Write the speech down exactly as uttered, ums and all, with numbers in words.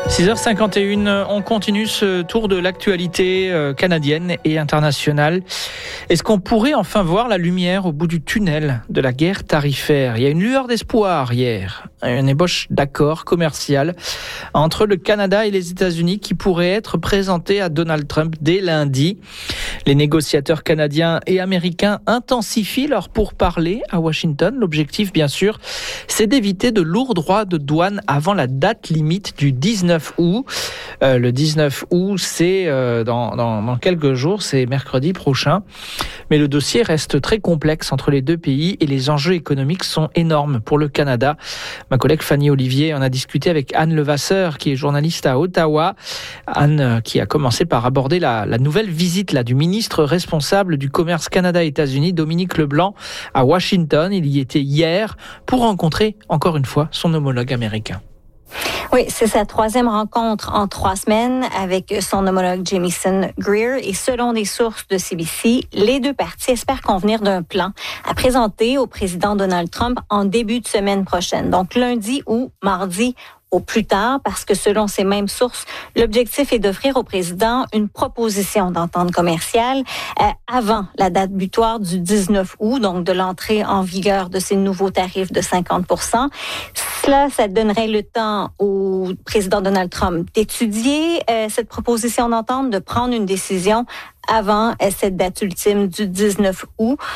six heures cinquante et une, on continue ce tour de l'actualité canadienne et internationale. Est-ce qu'on pourrait enfin voir la lumière au bout du tunnel de la guerre tarifaire ? Il y a une lueur d'espoir hier, une ébauche d'accord commercial entre le Canada et les États-Unis qui pourrait être présentée à Donald Trump dès lundi. Les négociateurs canadiens et américains intensifient leurs pourparlers à Washington. L'objectif, bien sûr, c'est d'éviter de lourds droits de douane avant la date limite du dix-neuf août. Euh, le dix-neuf août, c'est euh, dans, dans, dans quelques jours, c'est mercredi prochain. Mais le dossier reste très complexe entre les deux pays et les enjeux économiques sont énormes pour le Canada. Ma collègue Fanny Olivier en a discuté avec Anne Levasseur, qui est journaliste à Ottawa. Anne, qui a commencé par aborder la, la nouvelle visite là, du ministre responsable du commerce Canada-États-Unis, Dominique Leblanc, à Washington. Il y était hier pour rencontrer, encore une fois, son homologue américain. Oui, c'est sa troisième rencontre en trois semaines avec son homologue Jamieson Greer. Et selon des sources de C B C, les deux parties espèrent convenir d'un plan à présenter au président Donald Trump en début de semaine prochaine. Donc lundi ou mardi au plus tard, parce que selon ces mêmes sources, l'objectif est d'offrir au président une proposition d'entente commerciale euh, avant la date butoir du dix-neuf août, donc de l'entrée en vigueur de ces nouveaux tarifs de cinquante pour cent. Cela, ça donnerait le temps au président Donald Trump d'étudier euh, cette proposition d'entente, de prendre une décision avant cette date ultime du dix-neuf août.